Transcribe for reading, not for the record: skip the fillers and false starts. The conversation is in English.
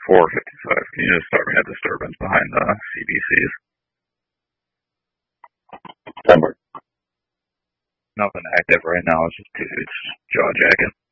4:55. Can you just start me a disturbance behind the CBCs? Somewhere. Nothing active right now. It's just two dudes jaw jacking.